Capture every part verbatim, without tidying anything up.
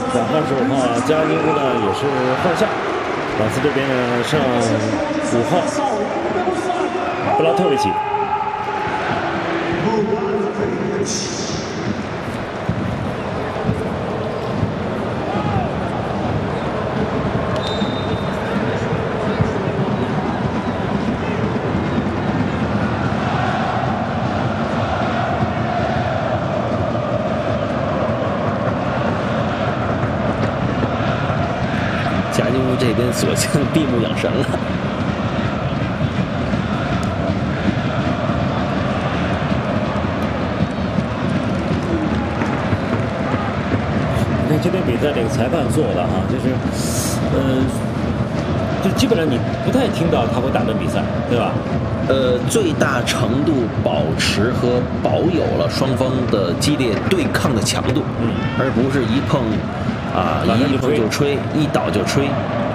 在二十五号，加尼乌呢也是换下，朗斯这边呢上五号布拉特维奇。 贾金乌这边索性闭目养神了。 你看这边比赛这个裁判做的哈，就是，呃，就基本上你不太听到他会打断比赛，对吧？ 呃，最大程度保持和保有了双方的激烈对抗的强度， 嗯， 而不是一碰。 啊，一碰就吹，一倒就吹。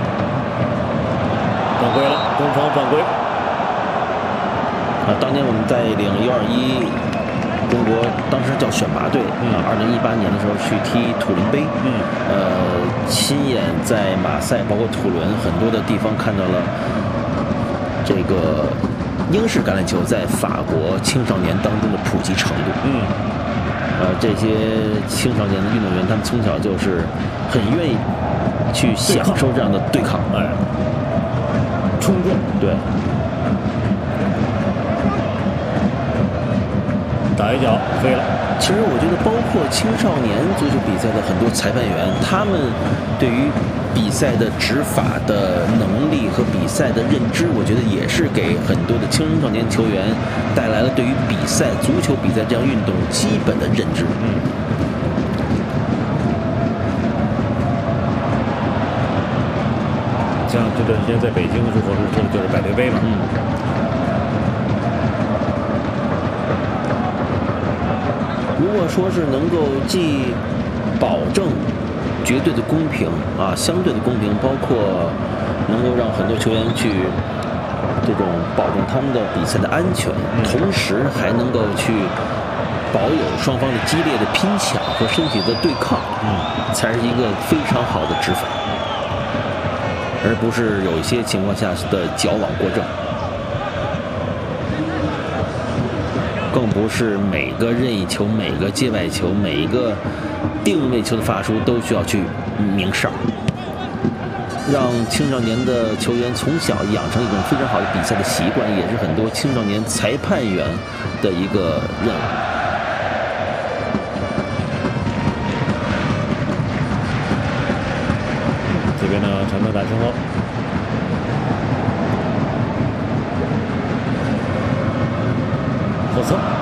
犯规了，东方犯规。 啊，当年我们带领 U 二一中国当时叫选拔队，啊，二零一八年的时候去踢土伦杯， 嗯， 呃，亲眼在马赛包括土伦很多的地方看到了这个英式橄榄球在法国青少年当中的普及程度， 嗯。 呃，这些青少年的运动员，他们从小就是很愿意去享受这样的对抗， 哎，冲撞， 对， 打一脚飞了。 其实我觉得，包括青少年足球比赛的很多裁判员，他们对于比赛的执法的能力和比赛的认知，我觉得也是给很多的青少年球员带来了对于比赛、足球比赛这样运动基本的认知。 嗯。像这段时间在北京，如果是说的就是百对杯嘛。 嗯。 如果说是能够既保证绝对的公平啊，相对的公平，包括能够让很多球员去这种保证他们的比赛的安全，同时还能够去保有双方的激烈的拼抢和身体的对抗， 嗯， 才是一个非常好的执法，而不是有一些情况下的矫枉过正。 更不是每个任意球、每个界外球、每一个定位球的发出都需要去鸣哨，让青少年的球员从小养成一种非常好的比赛的习惯，也是很多青少年裁判员的一个任务。 这边呢，长传打身后。 后侧。